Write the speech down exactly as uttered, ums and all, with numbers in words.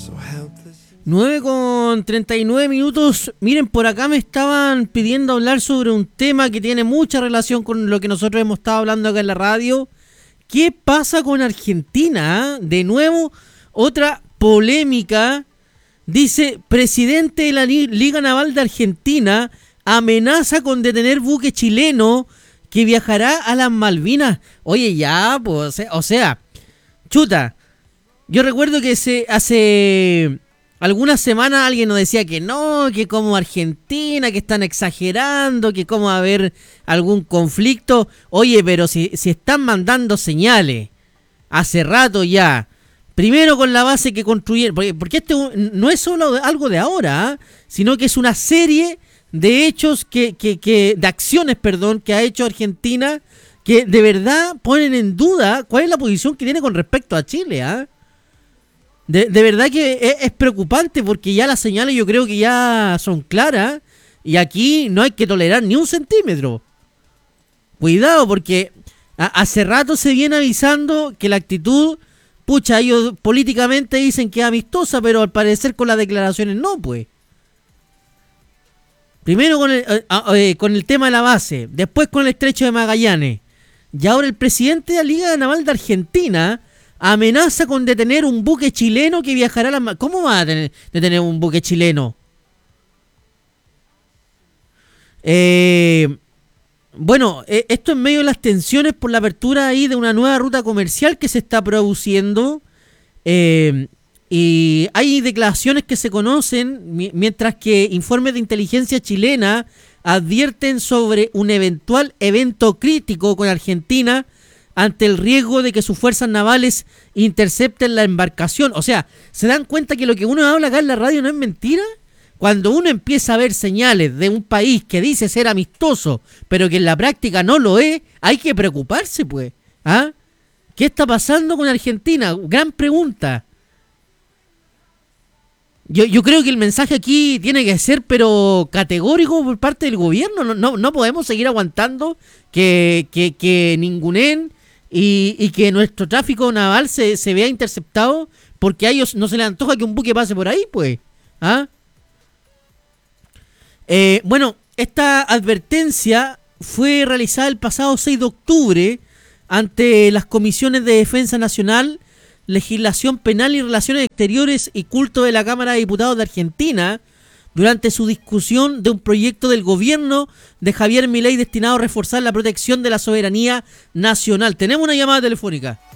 nueve con treinta y nueve minutos. Miren, por acá me estaban pidiendo hablar sobre un tema que tiene mucha relación con lo que nosotros hemos estado hablando acá en la radio. ¿Qué pasa con Argentina? De nuevo, otra polémica. Dice, presidente de la Liga Naval de Argentina amenaza con detener buque chileno que viajará a las Malvinas. Oye, ya, pues, o sea, chuta. Yo recuerdo que se, hace algunas semanas alguien nos decía que no, que como Argentina, que están exagerando, que cómo va a haber algún conflicto. Oye, pero si, si están mandando señales hace rato ya, primero con la base que construyeron, porque, porque esto no es solo algo de ahora, ¿eh? Sino que es una serie de hechos, que, que, que de acciones, perdón, que ha hecho Argentina, que de verdad ponen en duda cuál es la posición que tiene con respecto a Chile, ¿eh? De, de verdad que es, es preocupante, porque ya las señales yo creo que ya son claras y aquí no hay que tolerar ni un centímetro. Cuidado, porque a, hace rato se viene avisando que la actitud, pucha, ellos políticamente dicen que es amistosa, pero al parecer con las declaraciones no, pues. Primero con el, eh, eh, con el tema de la base, después con el estrecho de Magallanes, y ahora el presidente de la Liga Naval de Argentina amenaza con detener un buque chileno que viajará a la Malvinas. ¿Cómo va a tener, detener un buque chileno? Eh, bueno, eh, esto en medio de las tensiones por la apertura ahí de una nueva ruta comercial que se está produciendo. Eh, y hay declaraciones que se conocen, mi- mientras que informes de inteligencia chilena advierten sobre un eventual evento crítico con Argentina ante el riesgo de que sus fuerzas navales intercepten la embarcación. O sea, ¿se dan cuenta que lo que uno habla acá en la radio no es mentira? Cuando uno empieza a ver señales de un país que dice ser amistoso, pero que en la práctica no lo es, hay que preocuparse, pues. ¿Ah? ¿Qué está pasando con Argentina? Gran pregunta. Yo, yo creo que el mensaje aquí tiene que ser, pero categórico por parte del gobierno. No, no, no podemos seguir aguantando que, que, que ningunen y, y que nuestro tráfico naval se, se vea interceptado porque a ellos no se les antoja que un buque pase por ahí, pues. ¿Ah? Eh, bueno, esta advertencia fue realizada el pasado seis de octubre ante las comisiones de Defensa Nacional, Legislación Penal y Relaciones Exteriores y Culto de la Cámara de Diputados de Argentina durante su discusión de un proyecto del gobierno de Javier Milei destinado a reforzar la protección de la soberanía nacional. Tenemos una llamada telefónica.